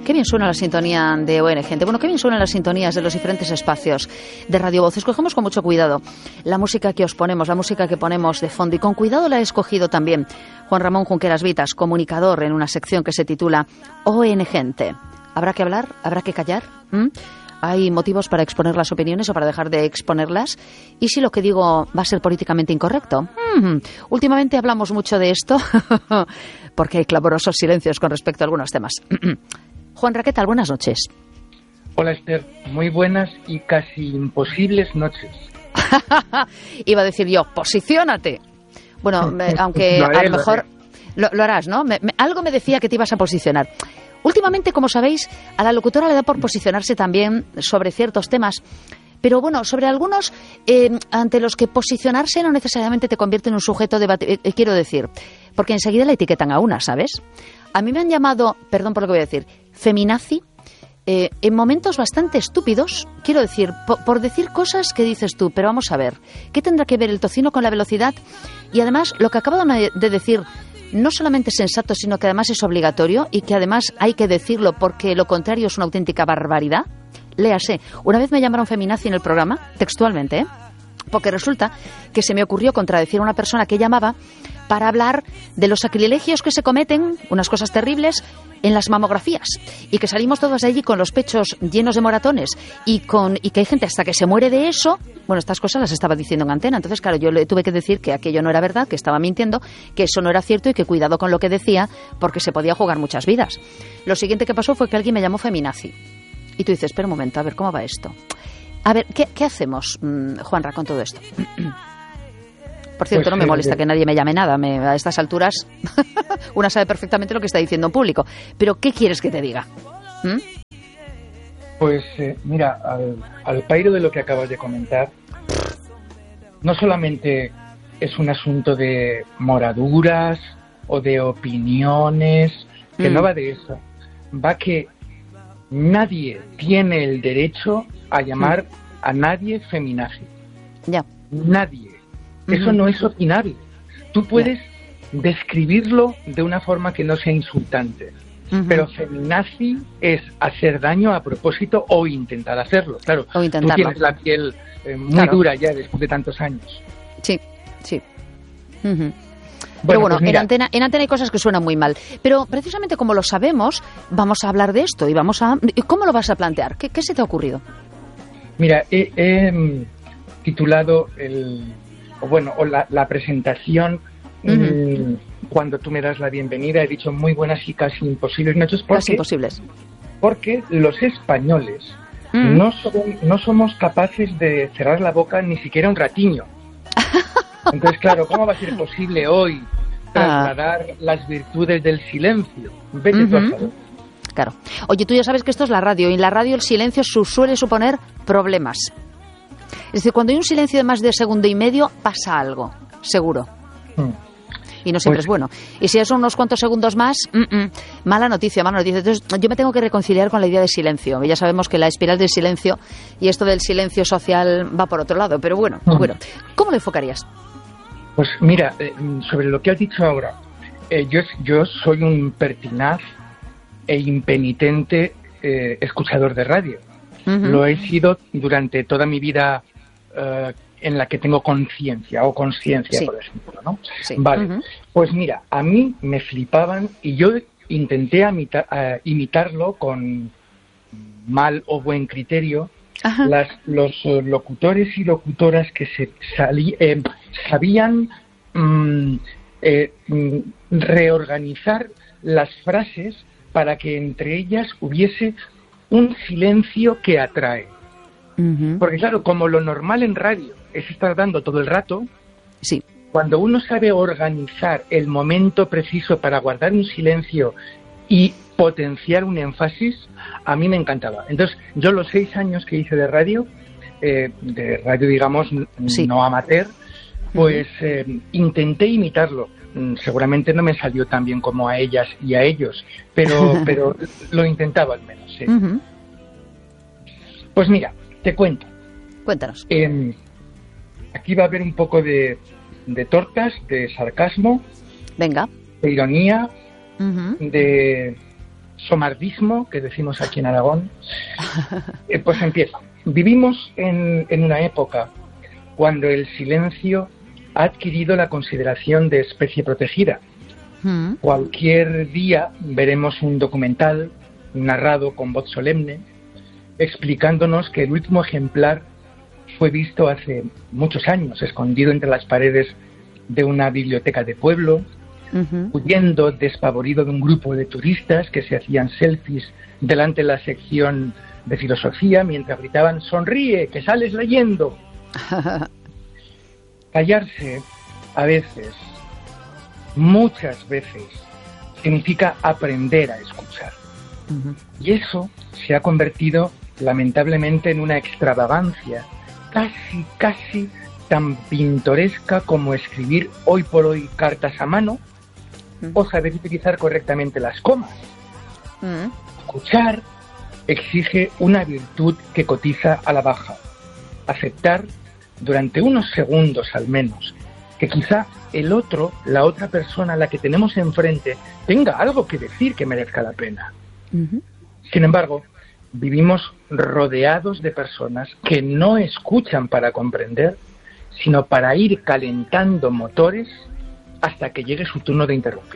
Qué bien suena la sintonía de ON Gente. Bueno, qué bien suenan las sintonías de los diferentes espacios de Radio Voz. Escogemos con mucho cuidado la música que os ponemos, la música que ponemos de fondo. Y con cuidado la he escogido también Juan Ramón Junqueras Vitas, comunicador en una sección que se titula ON Gente. ¿Habrá que hablar? ¿Habrá que callar? ¿Hay motivos para exponer las opiniones o para dejar de exponerlas? ¿Y si lo que digo va a ser políticamente incorrecto? Últimamente hablamos mucho de esto porque hay clamorosos silencios con respecto a algunos temas. Juan Raqueta, buenas noches. Hola Esther, muy buenas y casi imposibles noches. Iba a decir yo, posiciónate. Bueno, aunque a lo mejor lo harás, ¿no? Algo me decía que te ibas a posicionar. Últimamente, como sabéis, a la locutora le da por posicionarse también sobre ciertos temas. Pero bueno, sobre algunos ante los que posicionarse no necesariamente te convierte en un sujeto de debate. Quiero decir, porque enseguida la etiquetan a una, ¿sabes? A mí me han llamado, perdón por lo que voy a decir, feminazi, en momentos bastante estúpidos, quiero decir, por decir cosas que dices tú, pero vamos a ver, ¿qué tendrá que ver el tocino con la velocidad? Y además, lo que acabo de decir, no solamente es sensato, sino que además es obligatorio y que además hay que decirlo porque lo contrario es una auténtica barbaridad. Léase, una vez me llamaron feminazi en el programa, textualmente, porque resulta que se me ocurrió contradecir a una persona que llamaba para hablar de los sacrilegios que se cometen, unas cosas terribles, en las mamografías, y que salimos todos de allí con los pechos llenos de moratones y que hay gente hasta que se muere de eso. Bueno, estas cosas las estaba diciendo en antena, entonces claro, yo le tuve que decir que aquello no era verdad, que estaba mintiendo, que eso no era cierto y que cuidado con lo que decía porque se podía jugar muchas vidas. Lo siguiente que pasó fue que alguien me llamó feminazi. Y tú dices, espera un momento, a ver, ¿cómo va esto? A ver, ¿qué hacemos, Juanra, con todo esto? Por cierto, no me molesta que nadie me llame nada. A estas alturas, una sabe perfectamente lo que está diciendo en público. Pero, ¿qué quieres que te diga? Pues, mira, al pairo de lo que acabas de comentar, no solamente es un asunto de moraduras o de opiniones, que no va de eso. Va que nadie tiene el derecho a llamar a nadie feminazi. Ya. Nadie. Eso no es opinable. Tú puedes describirlo de una forma que no sea insultante, pero feminazi es hacer daño a propósito o intentar hacerlo. Claro, tú tienes la piel muy dura ya después de tantos años. Sí, sí. Pero bueno, pues en antena hay cosas que suenan muy mal. Pero precisamente como lo sabemos, vamos a hablar de esto y ¿cómo lo vas a plantear? ¿Qué se te ha ocurrido? Mira, he titulado la presentación, cuando tú me das la bienvenida, he dicho muy buenas y casi imposibles noches. Casi imposibles. Porque los españoles no somos capaces de cerrar la boca ni siquiera un ratiño. Entonces, claro, ¿cómo va a ser posible hoy trasladar las virtudes del silencio? Vete tú a saber. Claro. Oye, tú ya sabes que esto es la radio, y en la radio el silencio suele suponer problemas. Es decir, cuando hay un silencio de más de segundo y medio, pasa algo, seguro. Y no siempre es bueno. Y si son unos cuantos segundos más, mala noticia. Entonces, yo me tengo que reconciliar con la idea de silencio. Ya sabemos que la espiral del silencio y esto del silencio social va por otro lado. Pero bueno, ¿cómo lo enfocarías? Pues mira, sobre lo que has dicho ahora, yo soy un pertinaz e impenitente escuchador de radio. Lo he sido durante toda mi vida en la que tengo conciencia, por ejemplo, ¿no? Sí. Vale, pues mira, a mí me flipaban y yo intenté imitarlo con mal o buen criterio. Los locutores y locutoras que sabían reorganizar las frases para que entre ellas hubiese un silencio que atrae. Porque claro, como lo normal en radio es estar dando todo el rato, sí. Cuando uno sabe organizar el momento preciso para guardar un silencio y potenciar un énfasis, a mí me encantaba. Entonces, yo los 6 años que hice de radio digamos, no amateur, pues intenté imitarlo. Seguramente no me salió tan bien como a ellas y a ellos, pero lo intentaba al menos, sí. Pues mira, te cuento. Cuéntanos. Aquí va a haber un poco de tortas, de sarcasmo. Venga. De ironía, de somardismo, que decimos aquí en Aragón, pues empiezo. Vivimos en una época cuando el silencio ha adquirido la consideración de especie protegida. Cualquier día veremos un documental narrado con voz solemne, explicándonos que el último ejemplar fue visto hace muchos años, escondido entre las paredes de una biblioteca de pueblo, huyendo despavorido de un grupo de turistas que se hacían selfies delante de la sección de filosofía mientras gritaban: «¡Sonríe, que sales leyendo!». Callarse, a veces, muchas veces, significa aprender a escuchar. Y eso se ha convertido, lamentablemente, en una extravagancia casi tan pintoresca como escribir hoy por hoy cartas a mano o saber utilizar correctamente las comas. Escuchar exige una virtud que cotiza a la baja: aceptar durante unos segundos al menos que quizá el otro, la otra persona a la que tenemos enfrente, tenga algo que decir que merezca la pena. Sin embargo, vivimos rodeados de personas que no escuchan para comprender, sino para ir calentando motores hasta que llegue su turno de interrumpir.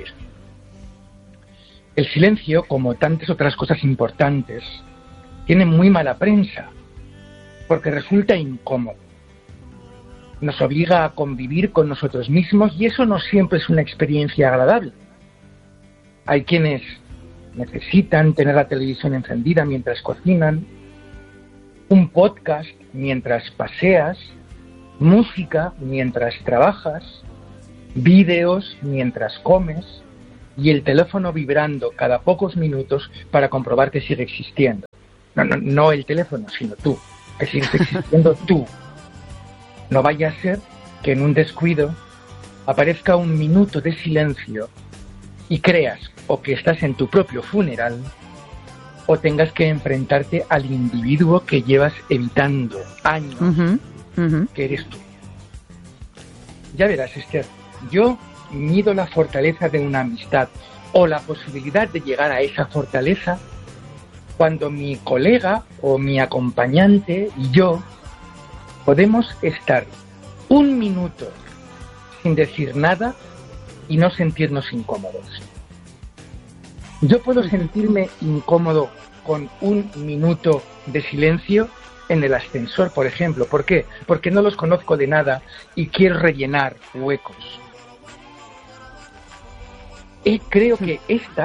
El silencio, como tantas otras cosas importantes, tiene muy mala prensa, porque resulta incómodo. Nos obliga a convivir con nosotros mismos y eso no siempre es una experiencia agradable. Hay quienes necesitan tener la televisión encendida mientras cocinan, un podcast mientras paseas, música mientras trabajas, vídeos mientras comes y el teléfono vibrando cada pocos minutos para comprobar que sigue existiendo. No el teléfono, sino tú, que sigues existiendo tú. No vaya a ser que en un descuido aparezca un minuto de silencio y creas o que estás en tu propio funeral o tengas que enfrentarte al individuo que llevas evitando años, que eres tú. Ya verás, Esther, yo mido la fortaleza de una amistad o la posibilidad de llegar a esa fortaleza cuando mi colega o mi acompañante y yo podemos estar un minuto sin decir nada y no sentirnos incómodos. Yo puedo sentirme incómodo con un minuto de silencio en el ascensor, por ejemplo. ¿Por qué? Porque no los conozco de nada y quiero rellenar huecos. Y creo que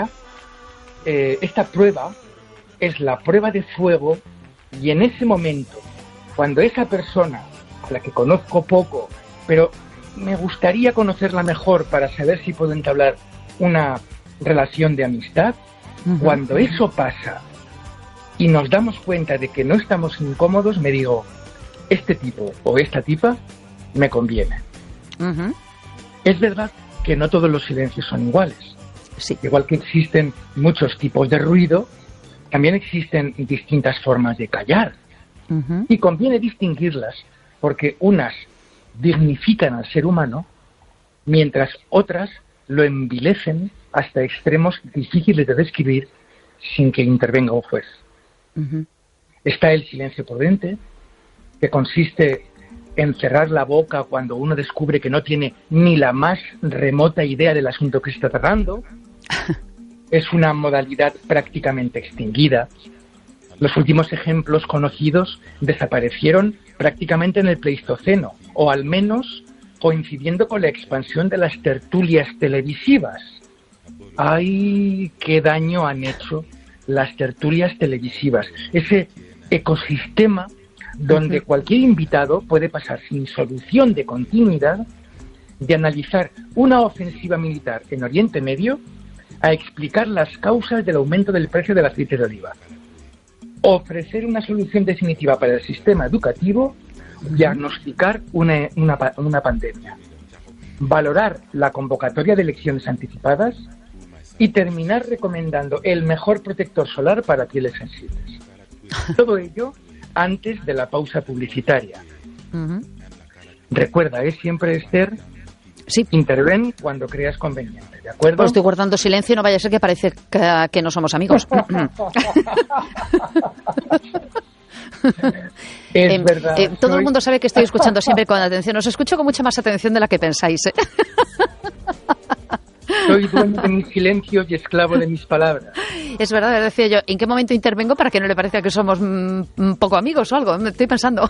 esta prueba es la prueba de fuego, y en ese momento, cuando esa persona, a la que conozco poco, pero me gustaría conocerla mejor para saber si puedo entablar una relación de amistad, cuando eso pasa y nos damos cuenta de que no estamos incómodos, me digo: este tipo o esta tipa me conviene. Es verdad que no todos los silencios son iguales. Sí. Igual que existen muchos tipos de ruido, también existen distintas formas de callar. Y conviene distinguirlas, porque unas dignifican al ser humano, mientras otras lo envilecen hasta extremos difíciles de describir sin que intervenga un juez. Está el silencio prudente, que consiste en cerrar la boca cuando uno descubre que no tiene ni la más remota idea del asunto que se está tratando. Es una modalidad prácticamente extinguida. Los últimos ejemplos conocidos desaparecieron prácticamente en el Pleistoceno, o al menos coincidiendo con la expansión de las tertulias televisivas. ¡Ay, qué daño han hecho las tertulias televisivas! Ese ecosistema donde cualquier invitado puede pasar sin solución de continuidad de analizar una ofensiva militar en Oriente Medio a explicar las causas del aumento del precio del aceite de oliva, ofrecer una solución definitiva para el sistema educativo, diagnosticar una pandemia, valorar la convocatoria de elecciones anticipadas y terminar recomendando el mejor protector solar para pieles sensibles. Todo ello antes de la pausa publicitaria. Recuerda, es siempre, Esther, Sí. Interven cuando creas conveniente, ¿de acuerdo? Pues estoy guardando silencio y no vaya a ser que parece que no somos amigos. Es verdad. Todo el mundo sabe que estoy escuchando siempre con atención. Os escucho con mucha más atención de la que pensáis, ¿eh? Soy dueño de mis silencios y esclavo de mis palabras. Es verdad, decía yo, ¿en qué momento intervengo para que no le parezca que somos poco amigos o algo? Me estoy pensando.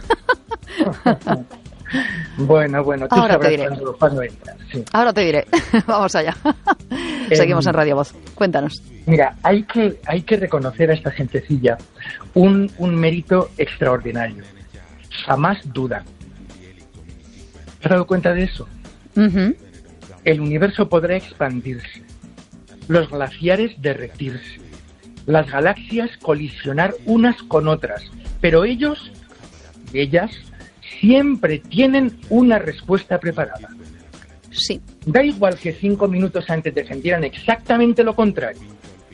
Bueno, tú ahora sabrás te diré. cuando entras. Sí. Ahora te diré. Vamos allá. Seguimos en Radio Voz. Cuéntanos. Mira, hay que reconocer a esta gentecilla un mérito extraordinario. Jamás dudan. ¿Te has dado cuenta de eso? Uh-huh. El universo podrá expandirse, los glaciares derretirse, las galaxias colisionar unas con otras, pero ellos y ellas siempre tienen una respuesta preparada. Sí. Da igual que 5 minutos antes defendieran exactamente lo contrario.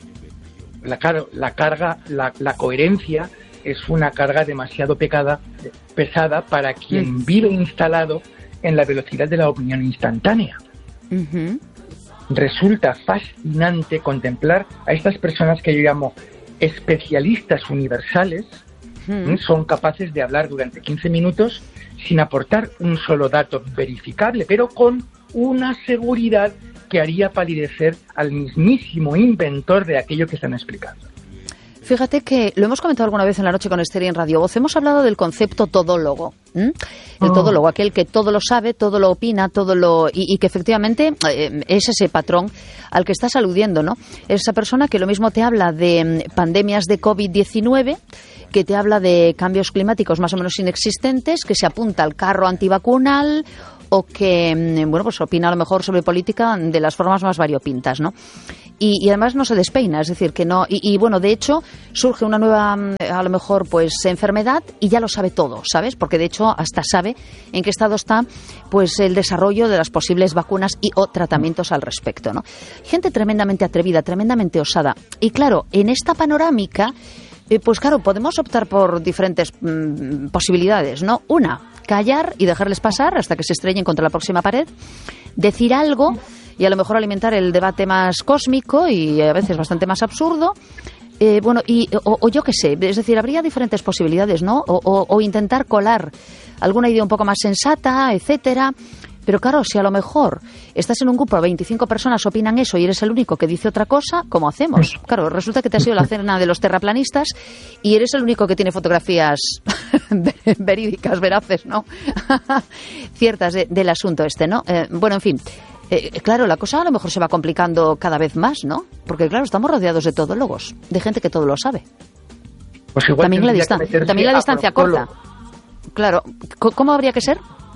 La coherencia es una carga demasiado pesada para quien vive instalado en la velocidad de la opinión instantánea. Uh-huh. Resulta fascinante contemplar a estas personas que yo llamo especialistas universales. Son capaces de hablar durante 15 minutos sin aportar un solo dato verificable, pero con una seguridad que haría palidecer al mismísimo inventor de aquello que están explicando. Fíjate que lo hemos comentado alguna vez en la noche con Esther y en Radio Voz. Hemos hablado del concepto todólogo. El todólogo, aquel que todo lo sabe, todo lo opina, y que efectivamente es ese patrón al que estás aludiendo, ¿no? Esa persona que lo mismo te habla de pandemias de COVID-19, que te habla de cambios climáticos más o menos inexistentes, que se apunta al carro antivacunal o que, bueno, pues opina a lo mejor sobre política de las formas más variopintas, ¿no? Y además no se despeina, es decir, que no... Y bueno, de hecho, surge una nueva, a lo mejor, pues, enfermedad y ya lo sabe todo, ¿sabes? Porque, de hecho, hasta sabe en qué estado está, pues, el desarrollo de las posibles vacunas y o tratamientos al respecto, ¿no? Gente tremendamente atrevida, tremendamente osada. Y, claro, en esta panorámica, pues, claro, podemos optar por diferentes posibilidades, ¿no? Una, callar y dejarles pasar hasta que se estrellen contra la próxima pared, decir algo y a lo mejor alimentar el debate más cósmico y a veces bastante más absurdo, o yo qué sé, es decir, habría diferentes posibilidades, ¿no? O intentar colar alguna idea un poco más sensata, etcétera. Pero claro, si a lo mejor estás en un grupo de 25 personas opinan eso y eres el único que dice otra cosa, ¿cómo hacemos? Claro, resulta que te has ido a la cena de los terraplanistas y eres el único que tiene fotografías verídicas, veraces, ¿no? Ciertas del asunto este, ¿no? Bueno, en fin. Claro, la cosa a lo mejor se va complicando cada vez más, ¿no? Porque claro, estamos rodeados de todólogos, de gente que todo lo sabe. Pues igual también la distancia corta. Claro, ¿cómo habría que ser?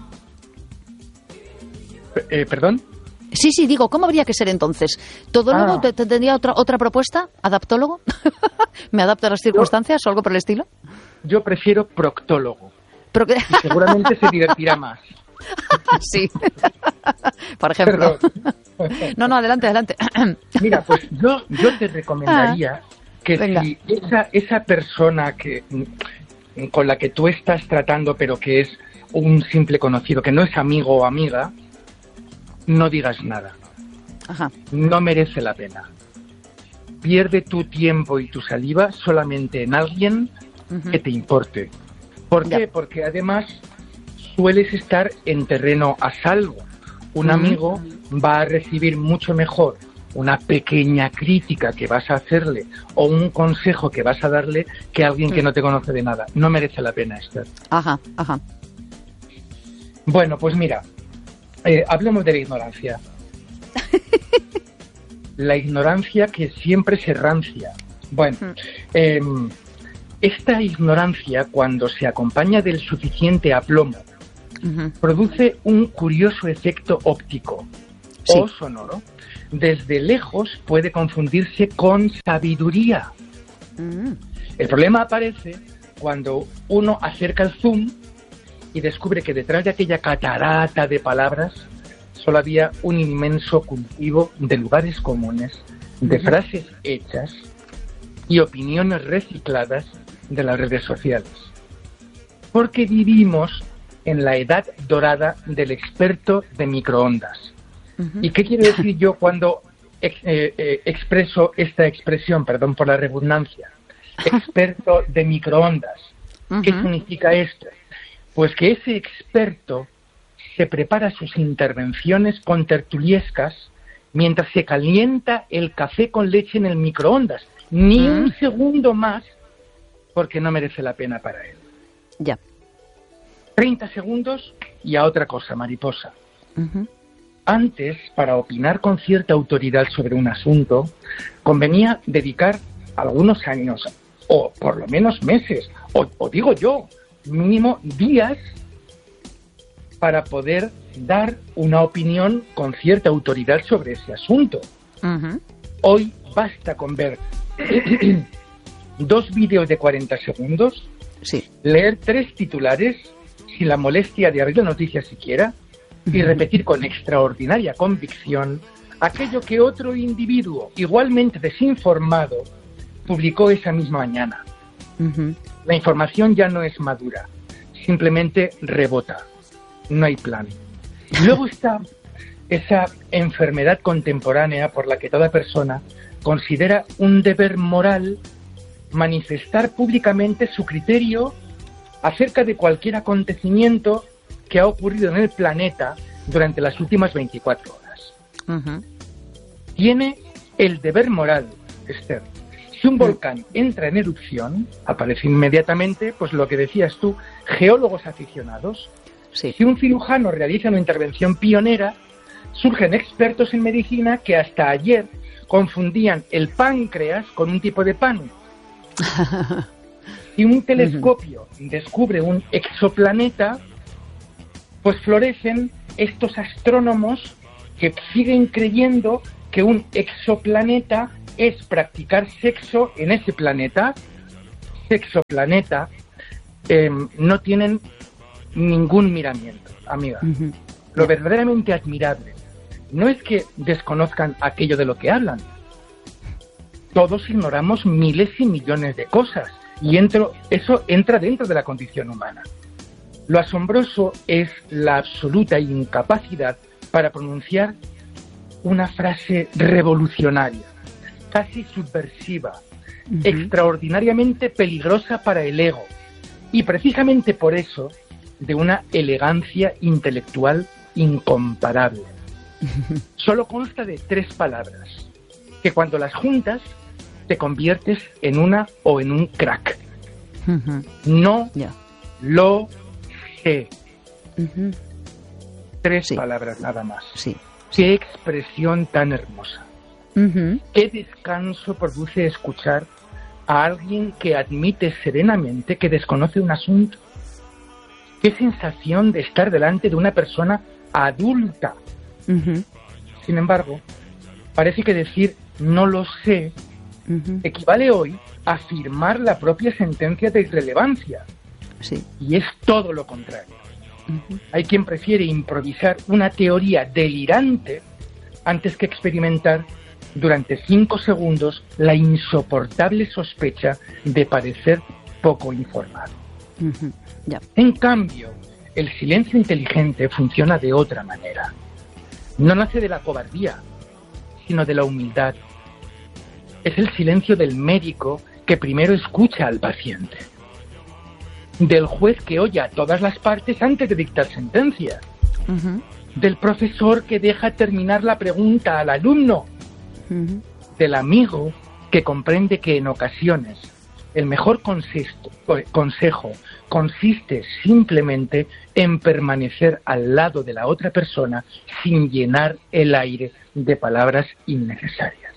¿Perdón? Sí, digo, ¿cómo habría que ser entonces? ¿Todólogo? ¿Tendría otra propuesta? ¿Adaptólogo? ¿Me adapto a las circunstancias o algo por el estilo? Yo prefiero proctólogo. Y seguramente se divertirá más. Sí, por ejemplo. No, adelante. Mira, pues yo te recomendaría que venga. Si esa persona con la que tú estás tratando, pero que es un simple conocido, que no es amigo o amiga, no digas nada. Ajá. No merece la pena. Pierde tu tiempo y tu saliva solamente en alguien que te importe. ¿Por qué? Porque además sueles estar en terreno a salvo. Un amigo va a recibir mucho mejor una pequeña crítica que vas a hacerle o un consejo que vas a darle que alguien que no te conoce de nada. No merece la pena, Esther. Ajá. Bueno, pues mira, hablemos de la ignorancia. La ignorancia que siempre se rancia. Bueno, esta ignorancia, cuando se acompaña del suficiente aplomo, produce un curioso efecto óptico o sonoro. Desde lejos puede confundirse con sabiduría. El problema aparece cuando uno acerca el zoom y descubre que detrás de aquella catarata de palabras solo había un inmenso cultivo de lugares comunes, de frases hechas y opiniones recicladas de las redes sociales. Porque vivimos en la edad dorada del experto de microondas. ¿Y qué quiero decir yo cuando expreso esta expresión, perdón por la redundancia, experto de microondas? ¿Qué significa esto? Pues que ese experto se prepara sus intervenciones contertuliescas mientras se calienta el café con leche en el microondas. Ni un segundo más, porque no merece la pena para él. Ya. 30 segundos y a otra cosa, mariposa. Antes, para opinar con cierta autoridad sobre un asunto, convenía dedicar algunos años, o por lo menos meses, o digo yo, mínimo días, para poder dar una opinión con cierta autoridad sobre ese asunto. Hoy basta con ver 2 vídeos de 40 segundos, leer 3 titulares, sin la molestia de abrir la noticia siquiera, y repetir con extraordinaria convicción aquello que otro individuo igualmente desinformado publicó esa misma mañana. La información ya no es madura, simplemente rebota, no hay plan. Y luego está esa enfermedad contemporánea por la que toda persona considera un deber moral manifestar públicamente su criterio acerca de cualquier acontecimiento que ha ocurrido en el planeta durante las últimas 24 horas. Tiene el deber moral, Esther. Si un volcán entra en erupción, aparece inmediatamente, pues lo que decías tú, geólogos aficionados. Si un cirujano realiza una intervención pionera, surgen expertos en medicina que hasta ayer confundían el páncreas con un tipo de pan. Si un telescopio descubre un exoplaneta, pues florecen estos astrónomos que siguen creyendo que un exoplaneta es practicar sexo en ese planeta. Sexoplaneta. No tienen ningún miramiento, amiga. Lo verdaderamente admirable no es que desconozcan aquello de lo que hablan. Todos ignoramos miles y millones de cosas y eso entra dentro de la condición humana. Lo asombroso es la absoluta incapacidad para pronunciar una frase revolucionaria, casi subversiva, extraordinariamente peligrosa para el ego, y precisamente por eso de una elegancia intelectual incomparable. Solo consta de 3 palabras, que cuando las juntas te conviertes en una o en un crack. No lo sé. 3 palabras nada más. Qué expresión tan hermosa. Qué descanso produce escuchar a alguien que admite serenamente que desconoce un asunto. Qué sensación de estar delante de una persona adulta. Sin embargo, parece que decir no lo sé equivale hoy a afirmar la propia sentencia de irrelevancia. Y es todo lo contrario. Hay quien prefiere improvisar una teoría delirante antes que experimentar durante 5 segundos la insoportable sospecha de parecer poco informado. En cambio, el silencio inteligente funciona de otra manera. No nace de la cobardía, sino de la humildad. Es el silencio del médico que primero escucha al paciente, del juez que oye a todas las partes antes de dictar sentencia, del profesor que deja terminar la pregunta al alumno, del amigo que comprende que en ocasiones el mejor consejo consiste simplemente en permanecer al lado de la otra persona sin llenar el aire de palabras innecesarias.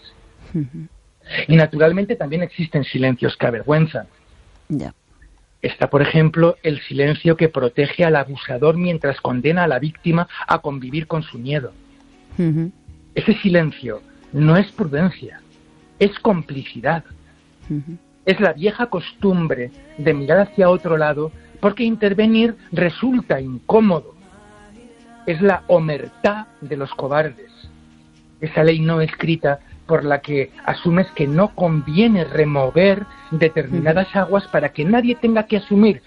Y naturalmente también existen silencios que avergüenzan. Está, por ejemplo, el silencio que protege al abusador mientras condena a la víctima a convivir con su miedo. Ese silencio no es prudencia, es complicidad. Es la vieja costumbre de mirar hacia otro lado porque intervenir resulta incómodo. Es la omertá de los cobardes. Esa ley no escrita por la que asumes que no conviene remover determinadas aguas para que nadie tenga que asumir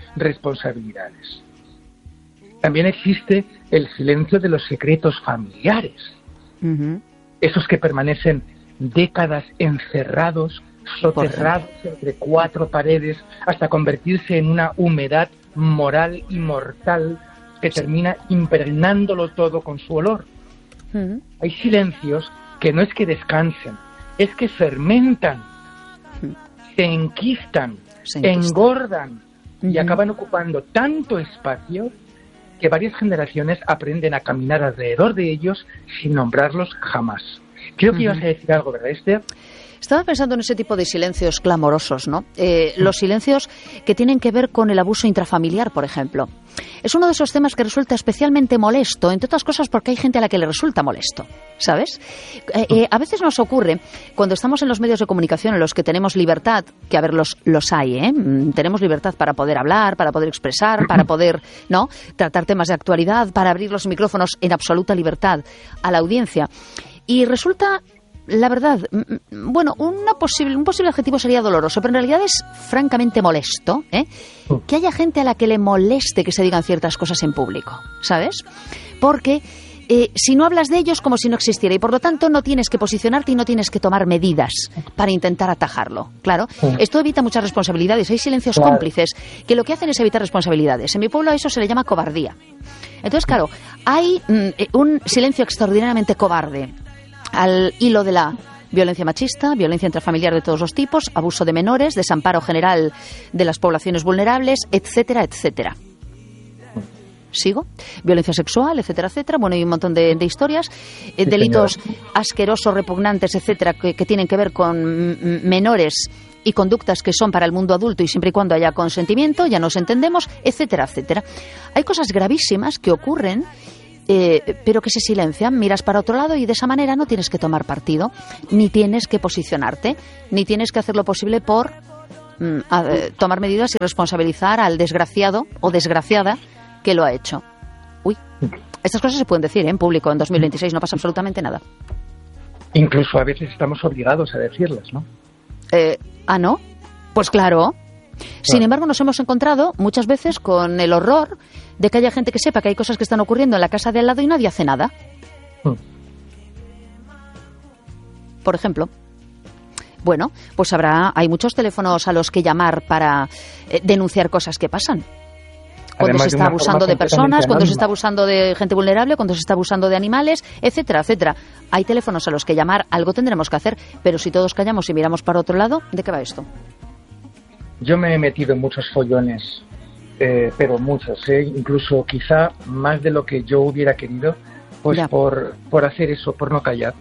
responsabilidades. También existe el silencio de los secretos familiares. Esos que permanecen décadas encerrados, soterrados entre cuatro paredes, hasta convertirse en una humedad moral y mortal que termina impregnándolo todo con su olor. Hay silencios que no es que descansen, es que fermentan, se enquistan, engordan y acaban ocupando tanto espacio que varias generaciones aprenden a caminar alrededor de ellos sin nombrarlos jamás. Creo que ibas a decir algo, ¿verdad, Esther? Estaba pensando en ese tipo de silencios clamorosos, ¿no? Los silencios que tienen que ver con el abuso intrafamiliar, por ejemplo. Es uno de esos temas que resulta especialmente molesto, entre otras cosas porque hay gente a la que le resulta molesto, ¿sabes? A veces nos ocurre, cuando estamos en los medios de comunicación en los que tenemos libertad, que a ver, los hay, ¿eh? Tenemos libertad para poder hablar, para poder expresar, para poder, ¿no?, tratar temas de actualidad, para abrir los micrófonos en absoluta libertad a la audiencia. Y resulta, la verdad, bueno, un posible adjetivo sería doloroso, pero en realidad es francamente molesto, que haya gente a la que le moleste que se digan ciertas cosas en público, ¿sabes? Porque si no hablas de ellos, como si no existiera, y por lo tanto no tienes que posicionarte y no tienes que tomar medidas para intentar atajarlo, claro. Esto evita muchas responsabilidades. Hay silencios cómplices que lo que hacen es evitar responsabilidades. En mi pueblo a eso se le llama cobardía. Entonces, claro, hay un silencio extraordinariamente cobarde al hilo de la violencia machista, violencia intrafamiliar de todos los tipos, abuso de menores, desamparo general de las poblaciones vulnerables, etcétera, etcétera. ¿Sigo? Violencia sexual, etcétera, etcétera. Bueno, hay un montón de historias, delitos asquerosos, repugnantes, etcétera, que tienen que ver con menores y conductas que son para el mundo adulto y siempre y cuando haya consentimiento, ya nos entendemos, etcétera, etcétera. Hay cosas gravísimas que ocurren, pero que se silencian, miras para otro lado y de esa manera no tienes que tomar partido, ni tienes que posicionarte, ni tienes que hacer lo posible por tomar medidas y responsabilizar al desgraciado o desgraciada que lo ha hecho. Uy, estas cosas se pueden decir en público en 2026, no pasa absolutamente nada. Incluso a veces estamos obligados a decirlas, ¿no? ¿No? Pues claro. Sin embargo, nos hemos encontrado muchas veces con el horror de que haya gente que sepa que hay cosas que están ocurriendo en la casa de al lado y nadie hace nada. Por ejemplo. Bueno, pues hay muchos teléfonos a los que llamar para denunciar cosas que pasan. Cuando se está abusando de personas, cuando se está abusando de gente vulnerable, cuando se está abusando de animales, etcétera, etcétera. Hay teléfonos a los que llamar, algo tendremos que hacer, pero si todos callamos y miramos para otro lado, ¿de qué va esto? Yo me he metido en muchos follones, pero muchos, incluso quizá más de lo que yo hubiera querido, pues por hacer eso, por no callar.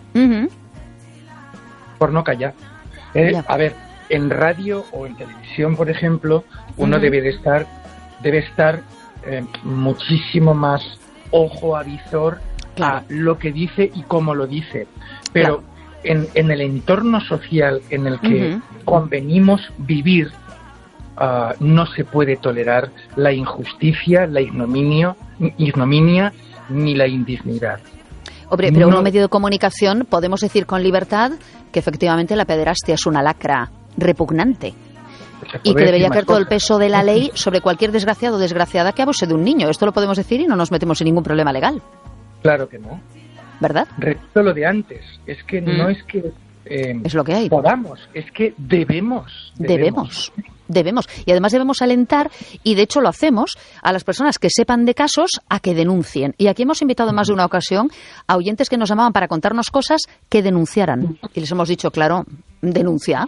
Por no callar. A ver, en radio o en televisión, por ejemplo, uno debe estar muchísimo más ojo avizor a lo que dice y cómo lo dice. Pero en el entorno social en el que convenimos vivir, no se puede tolerar la injusticia, la ignominia ni la indignidad. Hombre, pero en un medio de comunicación podemos decir con libertad que efectivamente la pederastia es una lacra repugnante. Y que debería caer todo el peso de la ley sobre cualquier desgraciado o desgraciada que abuse de un niño. Esto lo podemos decir y no nos metemos en ningún problema legal. Claro que no. ¿Verdad? Repito lo de antes. Es que no es que es lo que hay. Podamos, es que debemos. Y además debemos alentar, y de hecho lo hacemos, a las personas que sepan de casos a que denuncien. Y aquí hemos invitado en más de una ocasión a oyentes que nos llamaban para contarnos cosas que denunciaran. Y les hemos dicho, claro, denuncia,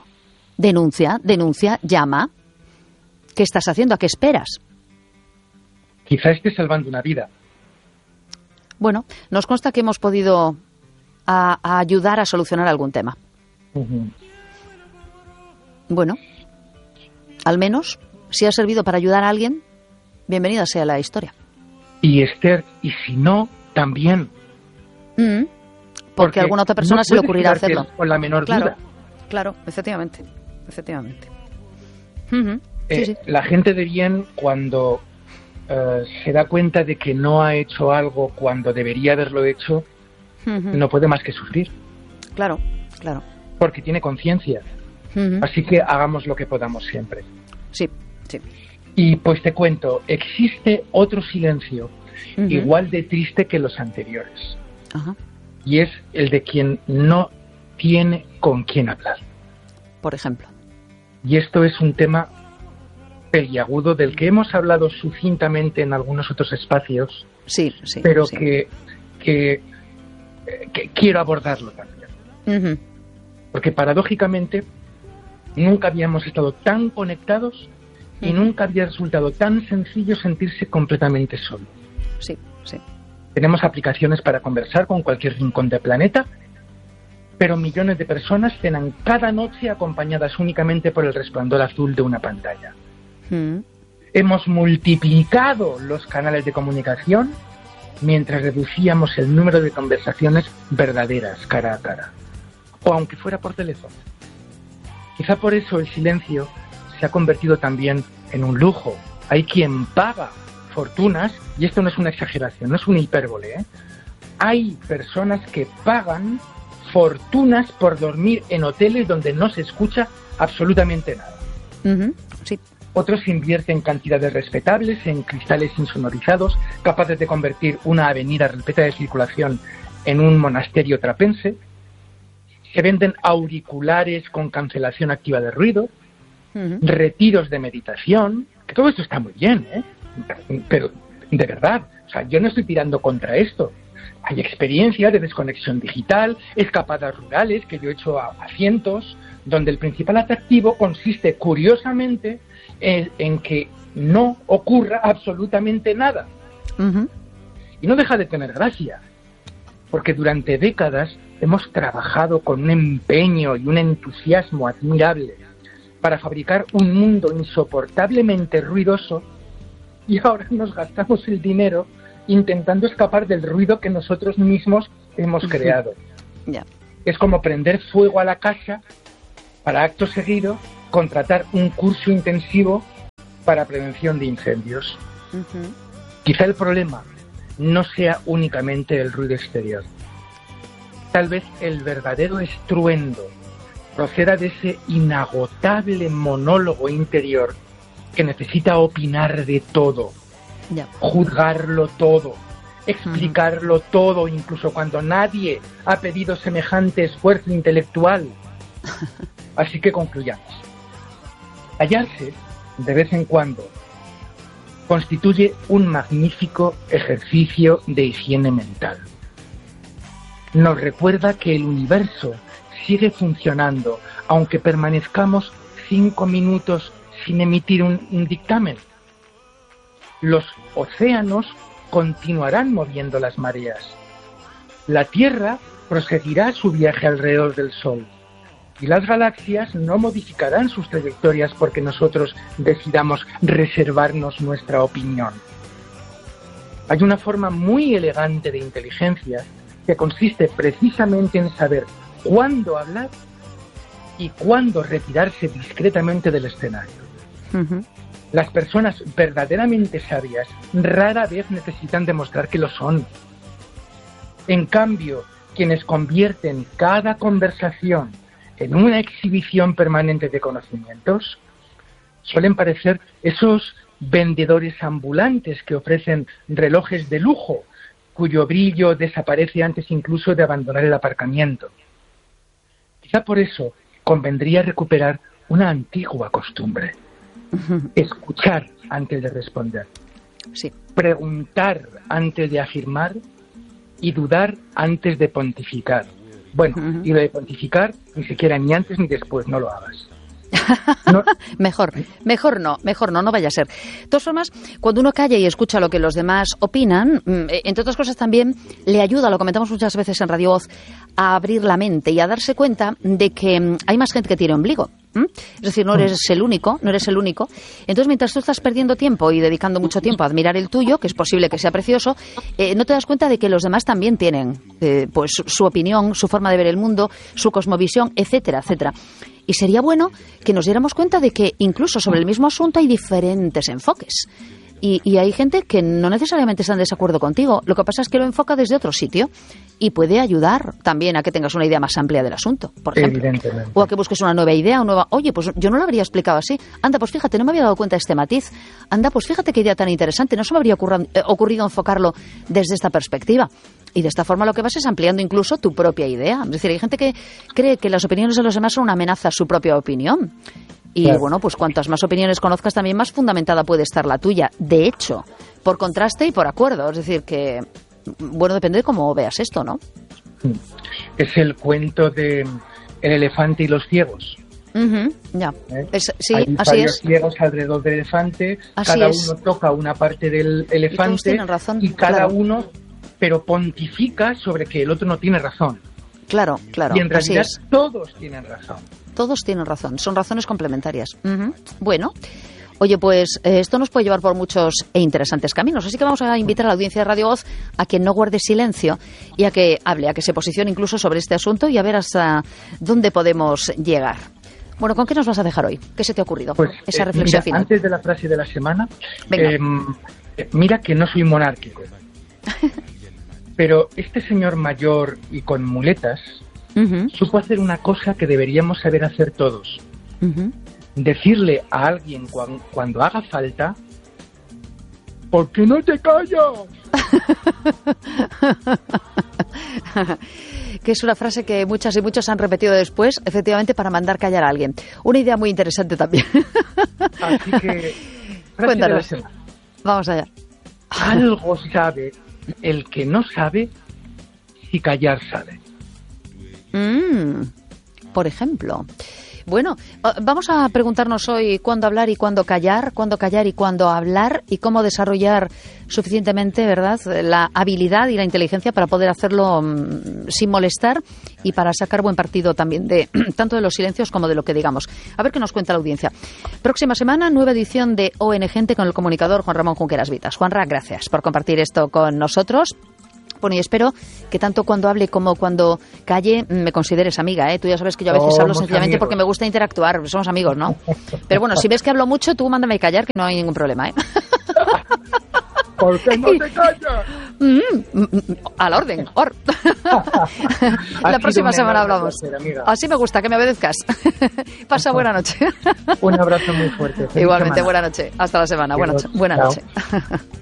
llama. ¿Qué estás haciendo? ¿A qué esperas? Quizá estés salvando una vida. Bueno, nos consta que hemos podido a ayudar a solucionar algún tema. Bueno, al menos, si ha servido para ayudar a alguien, bienvenida sea la historia. Y Esther, y si no, también. Porque a alguna otra persona se le ocurrirá hacerlo. Con la menor duda. Claro, efectivamente. Sí. La gente de bien, cuando se da cuenta de que no ha hecho algo cuando debería haberlo hecho, no puede más que sufrir. Claro. Porque tiene conciencia. Así que hagamos lo que podamos siempre. Sí. Y pues te cuento, existe otro silencio igual de triste que los anteriores. y es el de quien no tiene con quién hablar. Por ejemplo. Y esto es un tema peliagudo del que hemos hablado sucintamente en algunos otros espacios, sí, pero sí. Que quiero abordarlo también. Uh-huh. Porque paradójicamente nunca habíamos estado tan conectados y nunca había resultado tan sencillo sentirse completamente solo. Sí, sí. Tenemos aplicaciones para conversar con cualquier rincón del planeta, pero millones de personas cenan cada noche acompañadas únicamente por el resplandor azul de una pantalla. Hemos multiplicado los canales de comunicación mientras reducíamos el número de conversaciones verdaderas, cara a cara, o aunque fuera por teléfono. Quizá por eso el silencio se ha convertido también en un lujo. Hay quien paga fortunas, y esto no es una exageración, no es una hipérbole, ¿eh? Hay personas que pagan fortunas por dormir en hoteles donde no se escucha absolutamente nada. Uh-huh. Sí. Otros invierten cantidades respetables en cristales insonorizados, capaces de convertir una avenida repleta de circulación en un monasterio trapense. Se venden auriculares con cancelación activa de ruido, retiros de meditación, que todo esto está muy bien, ¿eh? Pero de verdad, o sea, yo no estoy tirando contra esto. Hay experiencias de desconexión digital, escapadas rurales, que yo he hecho a cientos, donde el principal atractivo consiste, curiosamente, en que no ocurra absolutamente nada. Uh-huh. Y no deja de tener gracia, porque durante décadas hemos trabajado con un empeño y un entusiasmo admirable para fabricar un mundo insoportablemente ruidoso, y ahora nos gastamos el dinero intentando escapar del ruido que nosotros mismos hemos creado. Yeah. Es como prender fuego a la casa para acto seguido contratar un curso intensivo para prevención de incendios. Uh-huh. Quizá el problema no sea únicamente el ruido exterior. Tal vez el verdadero estruendo proceda de ese inagotable monólogo interior que necesita opinar de todo, juzgarlo todo, explicarlo todo, incluso cuando nadie ha pedido semejante esfuerzo intelectual. Así que concluyamos. Callarse, de vez en cuando, constituye un magnífico ejercicio de higiene mental. Nos recuerda que el universo sigue funcionando, aunque permanezcamos 5 minutos sin emitir un dictamen. Los océanos continuarán moviendo las mareas. La Tierra proseguirá su viaje alrededor del Sol. Y las galaxias no modificarán sus trayectorias porque nosotros decidamos reservarnos nuestra opinión. Hay una forma muy elegante de inteligencia que consiste precisamente en saber cuándo hablar y cuándo retirarse discretamente del escenario. Uh-huh. Las personas verdaderamente sabias rara vez necesitan demostrar que lo son. En cambio, quienes convierten cada conversación en una exhibición permanente de conocimientos suelen parecer esos vendedores ambulantes que ofrecen relojes de lujo cuyo brillo desaparece antes incluso de abandonar el aparcamiento. Quizá por eso convendría recuperar una antigua costumbre. Escuchar antes de responder. Sí. Preguntar antes de afirmar y dudar antes de pontificar. Bueno, y lo de pontificar ni siquiera ni antes ni después, no lo hagas. No. mejor no vaya a ser. De todas formas, cuando uno calla y escucha lo que los demás opinan, entre otras cosas también le ayuda, lo comentamos muchas veces en Radio Voz, a abrir la mente y a darse cuenta de que hay más gente que tiene ombligo. Es decir, no eres el único. Entonces, mientras tú estás perdiendo tiempo y dedicando mucho tiempo a admirar el tuyo, que es posible que sea precioso, no te das cuenta de que los demás también tienen pues su opinión, su forma de ver el mundo, su cosmovisión, etcétera, etcétera. Y sería bueno que nos diéramos cuenta de que incluso sobre el mismo asunto hay diferentes enfoques. Y hay gente que no necesariamente está en desacuerdo contigo. Lo que pasa es que lo enfoca desde otro sitio y puede ayudar también a que tengas una idea más amplia del asunto, por ejemplo. Evidentemente. O a que busques una nueva idea, oye, pues yo no lo habría explicado así. Anda, pues fíjate, no me había dado cuenta de este matiz. Anda, pues fíjate qué idea tan interesante. No se me habría ocurrido enfocarlo desde esta perspectiva. Y de esta forma lo que vas es ampliando incluso tu propia idea. Es decir, hay gente que cree que las opiniones de los demás son una amenaza a su propia opinión. Y claro, bueno, pues cuantas más opiniones conozcas, también más fundamentada puede estar la tuya. De hecho, por contraste y por acuerdo. Es decir, que, bueno, depende de cómo veas esto, ¿no? Es el cuento de el elefante y los ciegos. Ya. Sí, hay así varios es. ciegos alrededor del elefante, Así cada es. uno toca una parte del elefante razón, y cada claro. uno, pero pontifica sobre que el otro no tiene razón. Claro, claro. Y en realidad así es. todos tienen razón. Todos tienen razón, son razones complementarias. Bueno, oye, pues esto nos puede llevar por muchos e interesantes caminos, así que vamos a invitar a la audiencia de Radio Voz a que no guarde silencio y a que hable, a que se posicione incluso sobre este asunto y a ver hasta dónde podemos llegar. Bueno, ¿con qué nos vas a dejar hoy? ¿Qué se te ha ocurrido? Pues, Esa reflexión mira, final. antes de la frase de la semana, Venga. mira que no soy monárquico, pero este señor mayor y con muletas supo hacer una cosa que deberíamos saber hacer todos. Decirle a alguien cuando haga falta, ¿por qué no te callas? Que es una frase que muchas y muchos han repetido después, efectivamente, para mandar callar a alguien. Una idea muy interesante también. Así que, frase de la semana. Vamos allá. Algo sabe el que no sabe si callar sabe. Por ejemplo. Bueno, vamos a preguntarnos hoy cuándo hablar y cuándo callar y cuándo hablar y cómo desarrollar suficientemente, ¿verdad?, la habilidad y la inteligencia para poder hacerlo sin molestar y para sacar buen partido también de tanto de los silencios como de lo que digamos. A ver qué nos cuenta la audiencia. Próxima semana, nueva edición de ON Gente con el comunicador Juan Ramón Junqueras Vitas. Juanra, gracias por compartir esto con nosotros. Bueno, y espero que tanto cuando hable como cuando calle me consideres amiga, ¿eh? Tú ya sabes que yo a veces hablo sencillamente porque me gusta interactuar. Somos amigos, ¿no? Pero bueno, si ves que hablo mucho, tú mándame a callar, que no hay ningún problema, ¿eh? ¿Por qué no te callas? A la orden. La próxima semana hablamos. Así me gusta, que me obedezcas. Pasa buena noche. Un abrazo muy fuerte. Igualmente, buena noche. Hasta la semana. Buena noche.